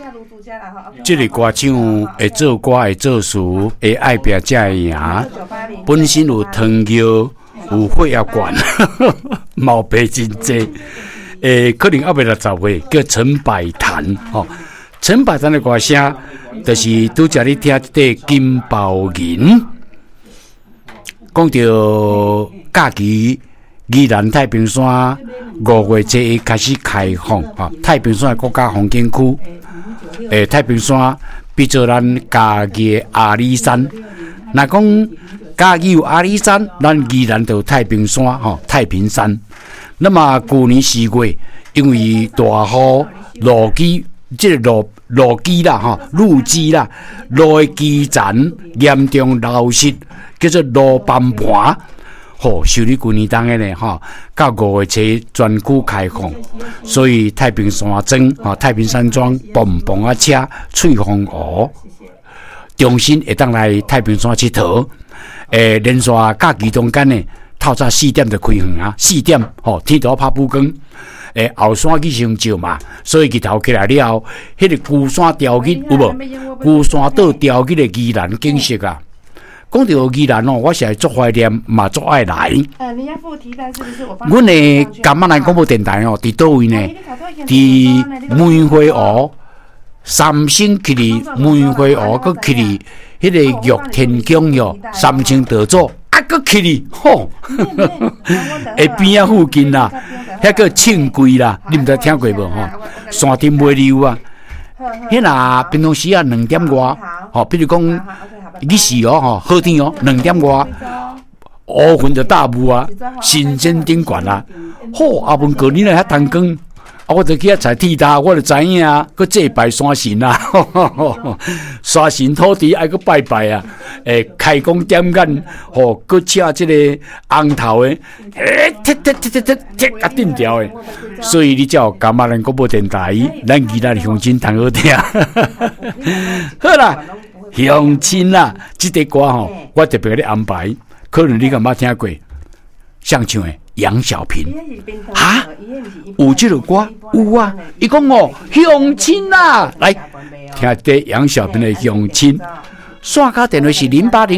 这个歌手会做歌会做事会爱拼才会赢，本身有糖尿有血压管，毛病真多。可能还未60岁，叫陈百潭吼。陈百潭的歌声，就是拄则你听这个金包银，讲到假期。宜兰太平山5月7日开始开放哈，太平山国家风景区，太平山比做咱家己阿里山。那讲家己有阿里山，咱宜兰就有太平山哈，太平山。那么去年4月，因为大雨路基，这个路基啦哈，路基啦，路的基层严重流失，叫做路崩盘。受理去年当的呢，到5月7日专区开放，所以太平山庄、太平山庄蹦蹦啊车、翠峰湖，重新会当来太平山佚佗。连续假期中间呢，透早4点就开放啊，4点天都拍补光。后山去上照嘛，所以日头起来了后，迄个孤山雕刻有无？孤山岛雕刻的宜兰景色啊。讲到宜兰我是足怀念，嘛足爱来。 人家附提单是不是？ 阮的甘马兰广播电台伫倒位呢？伫梅花湖3星去哩梅花湖，搁去哩迄个玉天宫哟，3星道座搁去哩吼，下边啊附近啦，遐个庆贵啦，你毋知听过无吼？山顶买溜啊，迄若平常时啊2点外，比如讲。日时好天2点外，5分就大雾啊，新鲜顶悬啊。阿文过年来遐tan光，我就去遐采铁塔，我就知影啊，佮祭拜山神啊，山神土地爱佮拜拜啊。开工点眼，佮请这个红头的，啊定调的。所以你叫甘马兰广播电台，咱宜兰乡亲通好听。好啦。乡亲啦，这个歌我特别给你安排，可能你敢捌听过，像唱的杨小萍哈，有这个歌有啊，伊讲乡亲啦，来听这杨小萍的乡亲，线卡电话是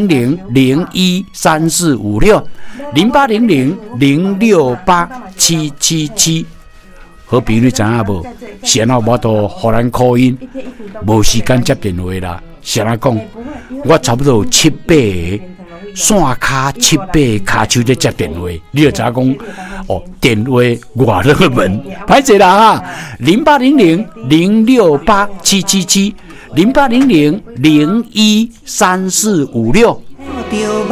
0800-0134560，0800-0687777。好朋友你知影无？现在我都互咱 call in， 无时间接电话啦。谁来讲？我差不多有7、8个线卡7、8个卡手在接电话，你就知影讲电话外热门，歹势啦哈！0800-0687777，0800-0134560。